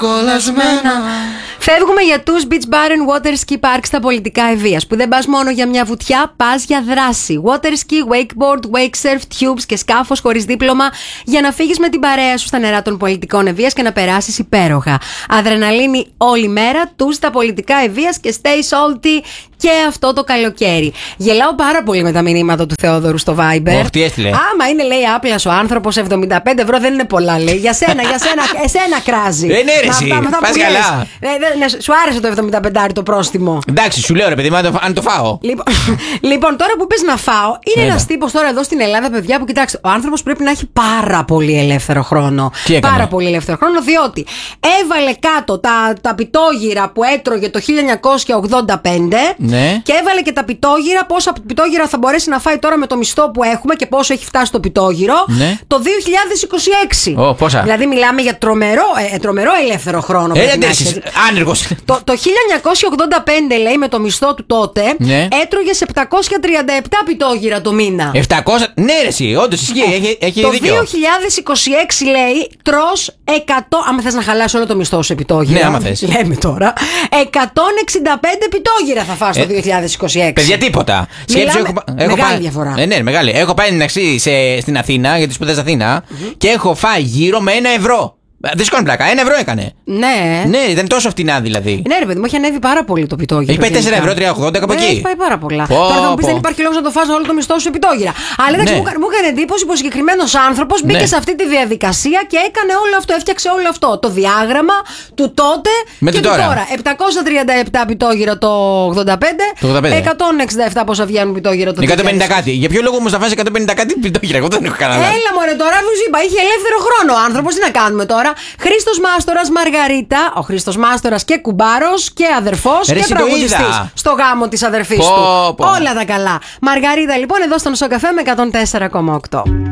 κολλασμένα. Φεύγουμε για τους Beach Bar and Water Ski Park στα πολιτικά ευείας, που δεν πας μόνο για μια βουτιά, πας για δράση. Water ski, wakeboard, wake surf, tubes και σκάφος χωρίς δίπλωμα για να φύγεις με την παρέα σου στα νερά των πολιτικών ευείας και να περάσεις υπέροχα. Αδρεναλίνη όλη μέρα, τους στα πολιτικά ευείας και stay salty και αυτό το καλοκαίρι. Γελάω πάρα πολύ με τα μηνύματα του Θεόδωρου στο Viber. Τι έστειλε? Άμα είναι, λέει, άπλας ο άνθρωπος, 75 ευρώ δεν είναι πολλά, λέει. Για σένα, εσένα κράζει. Ναι, ρε, εσύ. Πας καλά. Σου άρεσε το 75 το πρόστιμο. Εντάξει, σου λέω ρε παιδί μου, αν το φάω. Λοιπόν, τώρα που πες να φάω, είναι ένας τύπος τώρα εδώ στην Ελλάδα, παιδιά, που κοιτάξτε, ο άνθρωπος πρέπει να έχει πάρα πολύ ελεύθερο χρόνο. Πάρα πολύ ελεύθερο χρόνο, διότι έβαλε κάτω τα πιτόγυρα που έτρωγε το 1985. Ναι. Και έβαλε και τα πιτόγυρα, πόσα πιτόγυρα θα μπορέσει να φάει τώρα με το μισθό που έχουμε και πόσο έχει φτάσει το πιτόγυρο, ναι, το 2026. Πόσα? Δηλαδή μιλάμε για τρομερό ελεύθερο χρόνο. Άνεργος. Το 1985, λέει, με το μισθό του τότε, ναι, έτρωγε σε 737 πιτόγυρα το μήνα. 700, ναι ρε εσύ, όντως ισχύει, έχει το δίκιο. Το 2026, λέει, τρως 100, άμα θες να χαλάσει όλο το μισθό σου πιτόγυρα. Ναι, άμα θες. Λέμε τώρα, 165 πιτόγυρα θα φας το 2026. Παιδιά, τίποτα. Μεγάλη διαφορά. Ναι, μεγάλη. Έχω πάει στην Αθήνα, γιατί σπουδάζω Αθήνα, και έχω φάει γύρω με 1 ευρώ. Δεν σηκώνει πλάκα, 1 ευρώ έκανε. Ναι. Ναι, ήταν τόσο φτηνά δηλαδή. Ναι, ρε παιδί μου, έχει ανέβει πάρα πολύ το πιτόγυρο. Έχει πάει 4 ευρώ, 3,80 κάπου εκεί. Έχει πάει πάρα πολλά. Τώρα θα μου πει, δεν υπάρχει λόγο να το φας όλο το μισθό σου σε πιτόγυρα. Αλλά εντάξει, μου έκανε εντύπωση πως ο συγκεκριμένος άνθρωπος μπήκε σε αυτή τη διαδικασία και έκανε όλο αυτό, έφτιαξε όλο αυτό. Το διάγραμμα του τότε με και του τώρα. 737 πιτόγυρα το 85, 167 πόσα βγαίνουν πιτόγυρα το 150 κάτι. Για ποιο λόγο όμως να φας 150 κάτι πιτόγυρα, εγώ δεν έχω κανένα. Έλα μωρέ, τώρα μου είπα, είχε ελεύθερο χρόνο ο άνθρωπος, τι να κάνουμε τώρα. Χρήστος Μάστορας, Μαργαρίτα, ο Χρήστος Μάστορας και κουμπάρος και αδερφός και τραγουδιστής στο γάμο της αδερφής του. Όλα τα καλά. Μαργαρίτα λοιπόν εδώ στον Σοκαφέ με 104,8.